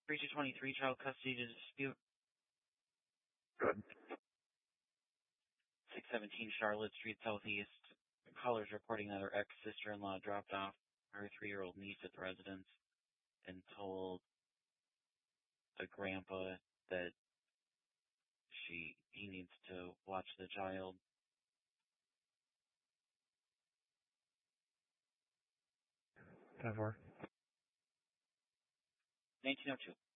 3223, child custody to dispute. Good. 617 Charlotte Street Southeast. Callers reporting that her ex-sister-in-law dropped off her 3-year-old niece at the residence and told the grandpa that he needs to watch the child. 10-4. 1902.